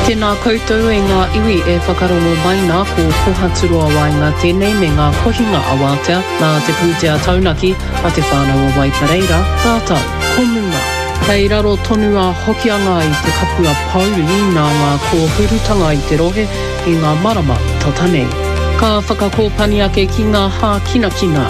Tēnā koutou e ngā iwi e whakarongo mai nā ko kohaturua wai ngā tēnei me ngā kohinga awatea nā te pūtea taunaki a te whānau o Waipareira, rātau, komunga. Kei raro tonu a hokianga i te kapua pauri nā ngā kōhurutanga i te rohe i ngā marama tatanei. Ka whakakōpani ake ki ngā hā kina.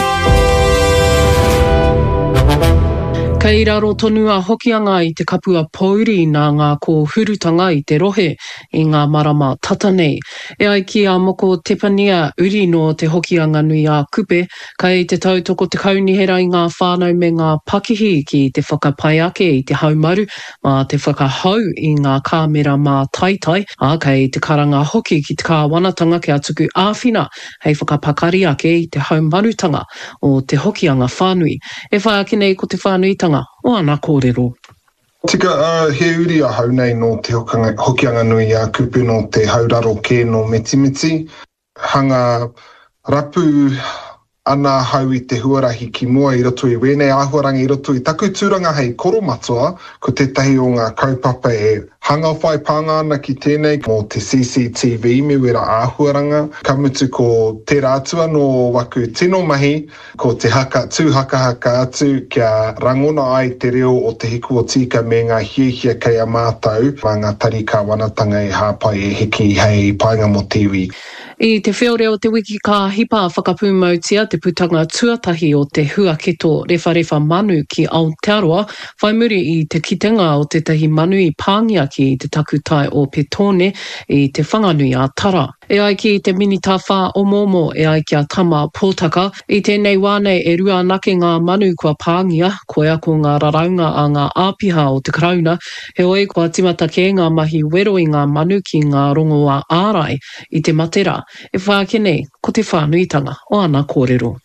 Kei raro tonu a hokianga i te kapua pauri nā ngā kōhurutanga i te rohe i ngā marama tatanei. E ai ki a moko tepania uri no te hokianga nui a kupe, kei te tautoko te kaunihera i ngā whānau me ngā pakihi ki te whakapai ake i te haumaru, ma te whakahau i ngā kāmera mā taitai, a kei te karanga hoki ki te kāwanatanga kia tuku āwhina, hei whakapakari ake i te haumarutanga o te hokianga whānui. E whai ake nei ko te whānuitanga o ana kōrero. Tika he uri a hau nei no te hokianga nui a kupu no te hauraro ke no metimiti. Hanga rapu ana hau i te huarahi ki mua i roto i wēnei āhuarangi i roto i taku tūranga hei koromatua, ko tētahi o ngā kaupapa e hanga whai pānga ana ki tēnei mō te CCTV me wera āhuaranga. Ka mutu ko te rātua no waku tino mahi, ko te tūhaka atu kia rangona ai te reo o te hiku o tika me ngā hiehia kei a mātau, ma ngā tarika wanatanga e hāpai e hiki hei painga mo tiwi. I te whiore o te wiki ka hipa whakapūmautia te putanga tuatahi o te huaketo rewharewha manu ki Aotearoa, whai muri i te kitenga o tētahi manu i pāngia ki te takutai o Petone i te whanganui a Tara. E ai ki te minita whā o momo e ai kia tama pōtaka, i tēnei wānei e rua nake ngā manu kua pāngia, koea ko ngā raraunga a ngā āpiha o te krauna, he oi kua timata ke ngā mahi wero i ngā manu ki ngā rongo a ārai i te matera. E whāke nei, ko te whānuitanga o ana kōrero.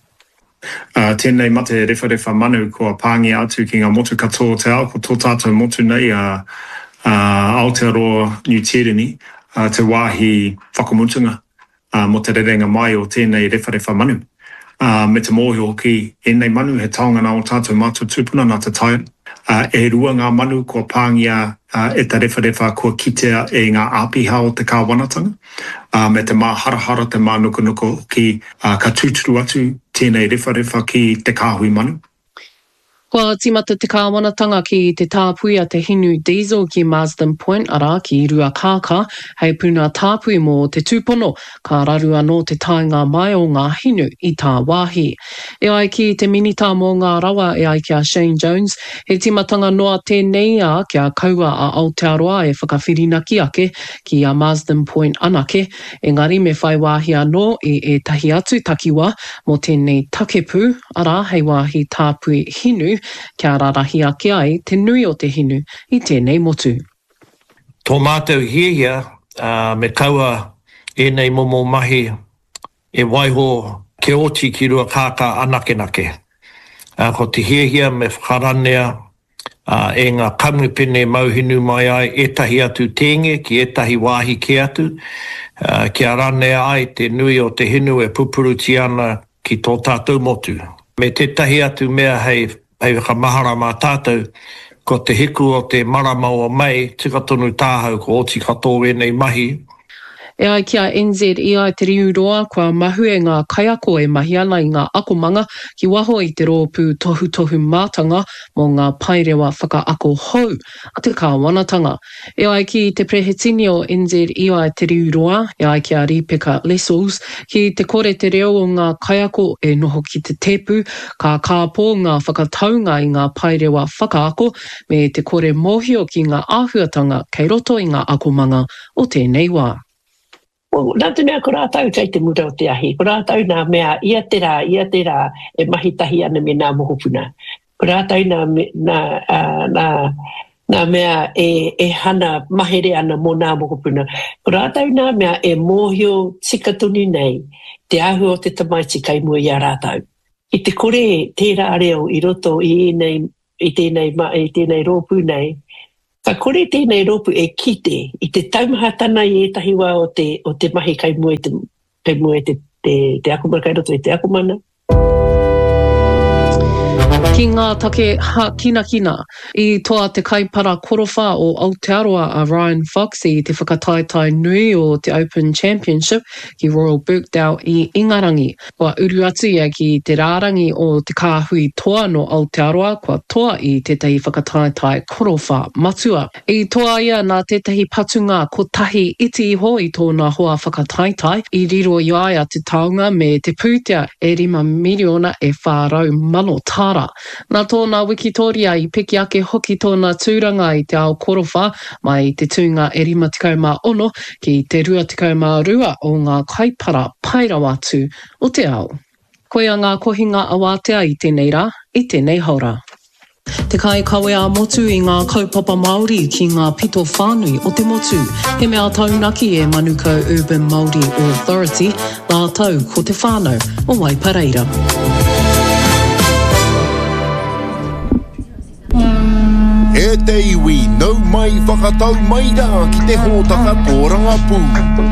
Tēnei mate rewharewha manu kua pāngia atu ki ngā motu katoa te ao, ko tō tātou motu nei Aotearoa New Tyranny, te wāhi whakamutunga mo te rerenga mai o tēnei rewharewha manu. Me te mōhio hoki, enei manu he taonga nā o tātou mātou tūpuna nā te tai. E rua ngā manu kua pāngia e ta rewharewha kua kitea e ngā āpiha o te kāwanatanga. Me te mā harahara te mā nuku ki ka tūturu atu tēnei rewharewha ki te kāhui manu. Kua timata te kāwanatanga ki te tāpui a te hinu diesel ki Marsden Point ara ki rua kāka, hei puna tāpui mō te tūpono, ka raru anō te tainga mai o ngā hinu i tā wāhi. E ai ki te minita mō ngā rawa e ai kia Shane Jones, he timatanga noa tēnei a kia kaua a Aotearoa e whakawhirinaki ake ki a Marsden Point anake, engari me whai wāhi anō e tahi atu takiwa mō tēnei takepu, ara hei wāhi tāpui hinu, kia rarahi ake ai te nui o te hinu i tēnei motu. Tō mātou hiehia me kaua enei momo mahi e waiho ke oti ki rua kāka anake. Ko te hiehia me whakaranea e ngā kamupene mauhinu mai ai etahi atu tenge ki etahi wāhi ke atu. Kia ranea ai te nui o te hinu e pupuruti ana ki tō tātou motu. Me tētahi atu mea hei whakamahara mā tātou, ko te hiku o te marama o mai, tika tonu tāhau ko oti katoa e nei mahi. E ai kia NZEI te riuroa kua mahu e ngā kaiako e mahi ana i ngā akomanga ki waho i te rōpū tohu mātanga mō ngā pairewa whakaako hou a te kāwanatanga. E ai ki te prehetini o NZEI te riuroa, e ai kia Rebecca Lessels, ki te kore te reo o ngā kaiako e noho ki te tepu, ka kāpō ngā whakataunga i ngā pairewa whakaako me te kore mōhio ki ngā āhuatanga kei roto i ngā akomanga o tēnei wā. Nā te mea ko rātau tei te mura o te ahi. Ko rātau nā mea ia te rā e mahitahi ana me nā mohopuna. Ko rātau nā mea e hana mahere ana mō nā mohopuna. Ko rātau nā mea e mōhio tikatuni nei te ahu o te tamaiti kai mua i a rātau. I te kore tērā reo i roto i tēnei rōpū nei, ka kore tēnei rōpū e kite i te taumahatana i etahi wā o te mahi kai mua te akumana kai roto i te akumana. Ki ngā take kina I toa te kaipara korowha o Aotearoa a Ryan Fox I te whakataetai nui o te Open Championship ki Royal Birkdale I Ingarangi. Kua uru atu ia ki te rārangi o te kāhui toa no Aotearoa kua toa I tētahi whakataetai korowha matua. I toa ia nā tētahi patunga ko tahi iti iho I tōna hoa whakataetai I riro I aia te taonga me te pūtea 5 miliona e whārau mano tāra. Nā tōna wikitoria I peki ake hoki tōna tūranga I te ao korowha mai te tūnga 56 ki te 22 o ngā kaipara pairawa atu o te ao. Koia ngā kohinga awatea I tēnei rā, I tēnei haura. Te kai kawe a motu I ngā kaupapa Māori ki ngā pito whānui o te motu. He mea taunaki e Manukau Urban Māori Authority, nā tau ko te whānau o Waipareira. E te iwi, nau mai whakatau mai rā ki te hōtaka tōranga pū.